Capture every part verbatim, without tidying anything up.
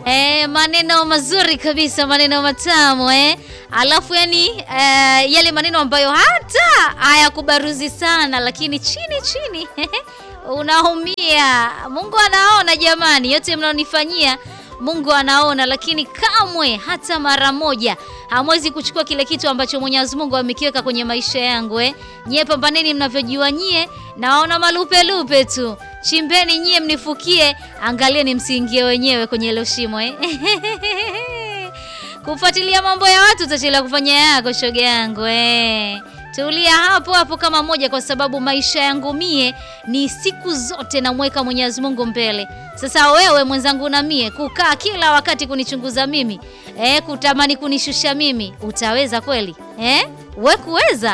Eh, maneno mazuri kabisa, maneno matamu eh. Alafu yani eh, yale maneno ambayo hata hayakubaruzi sana lakini chini chini unaumia. Mungu anaona jamani, yote mnaonifanyia Mungu anaona, lakini kamwe hata mara moja hamwezi kuchukua kile kitu ambacho Mwenyezi Mungu amekiweka kwenye maisha yangu eh. Nyie pambaneni mnavyojua nyie, naona malupe lupe tu. Chimbeni nyie mnifukie, angalieni msiingie wenyewe kwenye hilo shimo eh. Kufuatilia mambo ya watu utachelewa kufanya yako shoga yangu eh. Tulia hapo hapo kama moja, kwa sababu maisha yangu mie ni siku zote namweka Mwenyezi Mungu mbele. Sasa wewe mwenzangu na mie kukaa kila wakati kunichunguza mimi eh, kutamani kunishusha mimi, utaweza kweli eh? Wewe kuweza?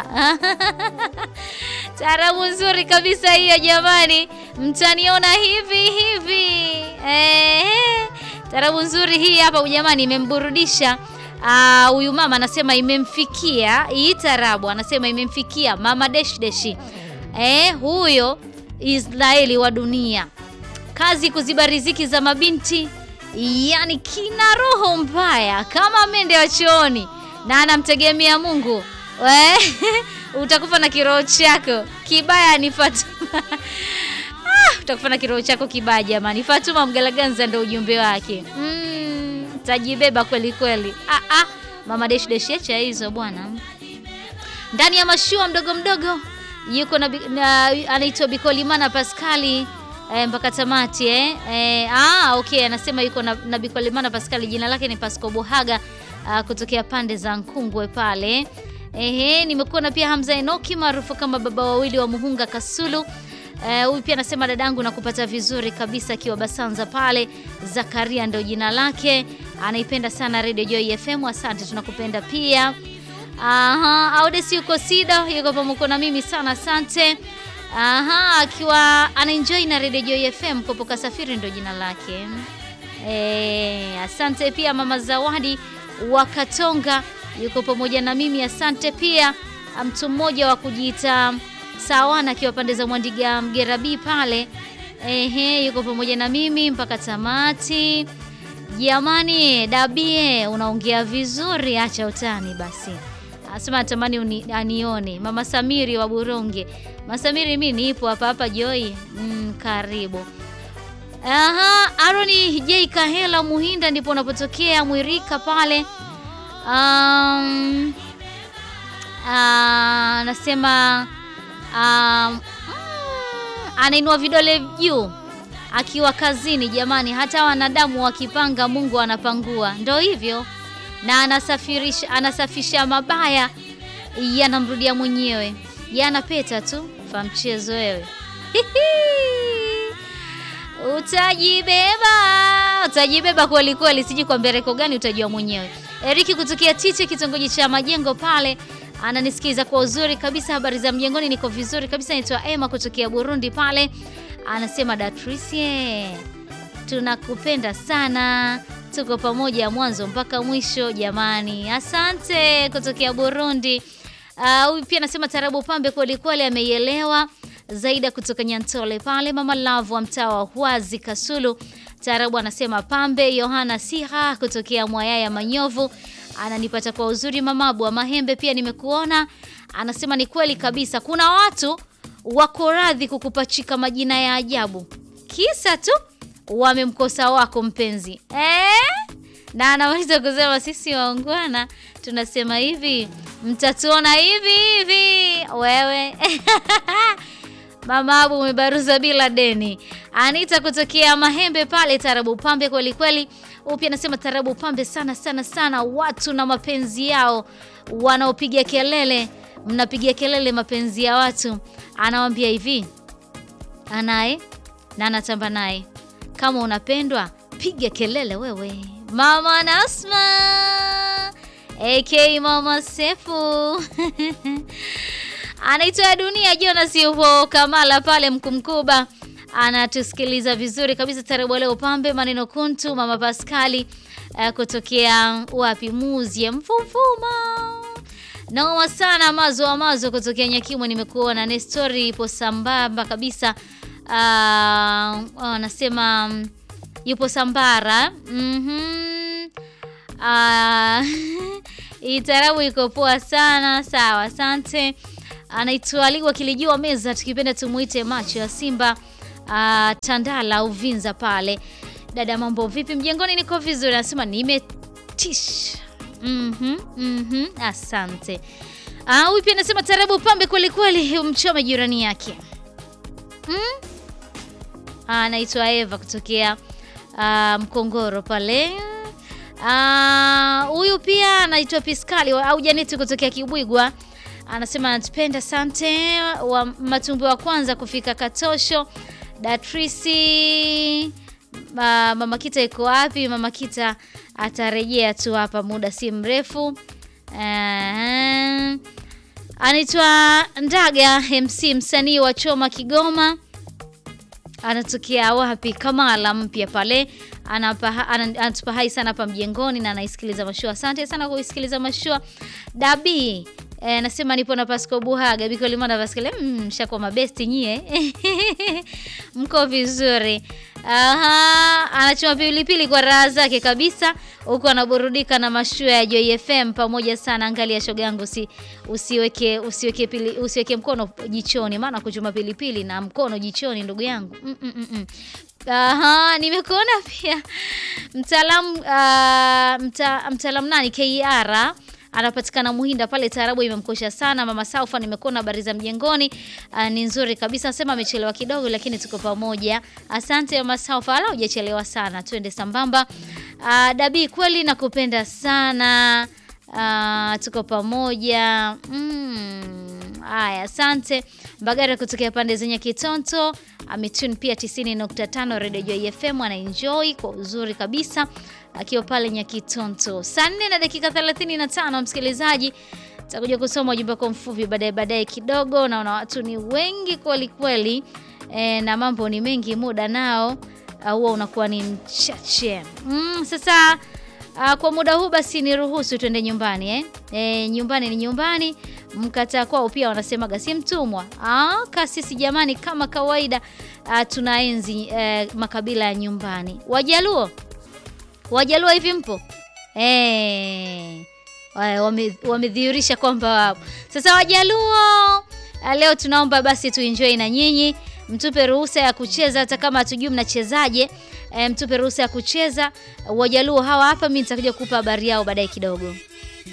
Taarabu nzuri kabisa hiyo jamani, mtaniona hivi hivi eh. Taarabu nzuri hii hapa jamani, imemburudisha. Huyu uh, mama anasema imemfikia hii tarabu, anasema imemfikia mama Desh Deshi eh, huyo Israeli wa dunia, kazi kuziba riziki za mabinti, yani kina roho mbaya kama mende wa chooni, na anamtegemea Mungu. We, utakufa na kiroho chako kibaya ni Fatuma. Ah, utakufa na kiroho chako kibaya jamani. Fatuma Mgalaganza ndio ujumbe wake. Mm, tajibeba kweli kweli. Ah ah, mama Desh Desh acha hizo bwana. Ndani ya mashua mdogo mdogo yuko na, na anaitwa Bikolimana Pascali eh, mpaka tamati eh. eh ah okay, anasema yuko na, na Bikolimana Pascali, jina lake ni Pasco Bohaga uh, kutokea pande za Nkungwe pale. Ehe, nimekuona pia Hamza Enoki maarufu kama baba wawili wa Muhunga Kasulu. Eh, huyu pia anasema dadangu nakupata vizuri kabisa akiwa Basanza pale. Zakaria ndio jina lake. Anaipenda sana Radio Joy F M. Asante, tunakupenda pia. Aha, Audesi yuko Sido, yuko pamoja na mimi sana, asante. Aha, akiwa anaenjoy na Radio Joy F M. Popoka Safiri ndio jina lake. Eh, asante pia mama Zawadi wa Katonga yuko pamoja na mimi, asante pia. Mtu mmoja wa kujiita Sawana akiwa pande za Mwandiga Mgerabi pale. Ehe, yuko pamoja na mimi mpaka tamati. Jamani, Dabie unaongea vizuri, acha utani basi. Asema natamani uni, anione. Mama Samiri wa Buronge. Mama Samiri mimi nipo hapa hapa Joy. Mm, karibu. Aha, Aroni J Kahela Muhinda ndipo unapotokea Mwirika pale. Um, uh, nasema um, mm, anainua vidole juu akiwa kazini jamani, hata wanadamu wakipanga Mungu anapangua. Ndio hivyo, na anasafirisha anasafisha mabaya yanamrudia mwenyewe, yanapeta tu. Fa mchezo wewe. Utajibeba, utajibeba kweli kweli, siji kwa mbereko gani utajua mwenyewe. Eriki kutokea Tite kitongoji cha Majengo pale ananisikiza kwa uzuri kabisa. Habari za mjengoni, niko vizuri kabisa. Naitwa Emma kutokea Burundi pale. Anasema Datrice, tunakupenda sana, tuko pamoja mwanzo mpaka mwisho jamani. Asante kutokea Burundi. Huyu uh, pia anasema tarabu pambe kweli kweli, ameielewa. Zaida kutoka Nyantole pale. Mama Love wa mtaa wa Huazi Kasulu, tarabu anasema pambe. Yohana Siha kutokea Mwayaya Manyovu ananipata kwa uzuri. Mama Abu wa Mahembe pia nimekuona, anasema ni kweli kabisa, kuna watu wako radhi kukupachika majina ya ajabu kisa tu wamemkosa wako mpenzi eh? Na anaweza kusema sisi waungwana tunasema hivi, mtatuona hivi hivi wewe. Mama Abu umebaruza bila deni. Anita kutokea Mahembe pale, tarabu pambe kweli kweli. Upia anasema tarabu pambe sana sana sana, watu na mapenzi yao wanaopiga kelele, mnapiga kelele mapenzi ya watu. Anawaambia hivi, anaye na anatamba naye, kama unapendwa piga kelele wewe. Mama Nasma A K Mama Sefu. Anaitwa Dunia Jonas yupo Kamala pale Mkumkuba, anatusikiliza vizuri kabisa. Tarabu leo pambe, maneno kuntu. Mama Pascali uh, kutokea wapi Muzie Mfumfuma. Naoma sana mazo wa mazo kutokea Nyakimwe, nimekuona. Nestori ipo sambamba kabisa. Uh, anasema yupo Sambara. Mhm. Ah, hii tarabu iko poa sana. Sawa, asante. Anaitwa Ligwa Kilijua Meza, tukipenda tumuite macho ya Simba. Uh, Tandala Uvinza pale. Dada, mambo vipi mjengoni? Niko vizuri. Anasema nimetish. Mhm, mhm, asante. Ah, huyu pia anasema tarabu pambe kweli kweli, umchome jirani yake. Mm? Anaitwa Eva kutokea uh, Mkongoro pale. Ah, huyu pia anaitwa Piskali au Janeti kutokea Kibwigwa. Anasema anatupenda sante, wa matumbo wa kwanza kufika Katosho. Datrisi, ma, Mama Kita iko wapi? Mama Kita atarejea tu hapa muda si mrefu. Uh, anaitwa Ndaga M C, msanii wa Choma Kigoma. Anatokea wapi? Kamala mpya pale. Anapa anatupa hai sana hapa mjengoni na anaisikiliza mashua. Asante sana kwa kusikiliza mashua. Dabi Eh, nasema nipo na Pasco Buhaga biko limana Pascal. Mm, shako mabesti nyie. Mko vizuri. Aha, anachoma pilipili kwa raha zake kabisa. Huko anaburudika na mashua ya Joy F M pamoja sana. Angalia shoga yangu, si usiweke usiweke pili, usiweke mkono jichoni, maana kuchoma pilipili na mkono jichoni ndugu yangu. Mm -mm -mm. Aha, nimekuona pia. Mtaalamu uh, mta, mtaalamu nani K R anapatikana Muhinda pale. Tarabu imemkosha sana. Mama Saufa, nimekuona habari za mjengoni. Uh, ni nzuri kabisa. Nasema amechelewa kidogo lakini tuko pamoja. Asante Mama Saufa, ala hujachelewa sana. Twende sambamba. Uh, Dabi kweli nakupenda sana. Uh, tuko pamoja. Mm, haya, asante. Bagara kutokea pande zenye Kitonto. Ametune pia tisini nukta tano Radio Joy F M, ana enjoy kwa uzuri kabisa akiwa pale Nyakitonto. Saa nne na dakika thelathini na tano msikilizaji. Tutakuja kusoma ujumbe kwa mfupi baadaye baadaye kidogo. Naona watu ni wengi kweli kweli. E, na mambo ni mengi, muda nao huwa unakuwa ni mchache. Mm, sasa uh, kwa muda huu basi niruhusu tuende nyumbani eh. E, nyumbani ni nyumbani. Mkata kwao pia wanasemaga si mtumwa. Ah, kasisi jamani, kama kawaida uh, tunaenzi uh, makabila ya nyumbani. Wajaluo Wajaluo hivi mpo? Eh. Wamedhihirisha wame kwamba wapo. Sasa Wajaluo, leo tunaomba basi tuenjoy na nyinyi. Mtupe ruhusa ya kucheza hata kama hatujui mnachezaje. E, mtupe ruhusa ya kucheza. Wajaluo hawa hapa, mimi nitakuja kukupa habari yao baadaye kidogo.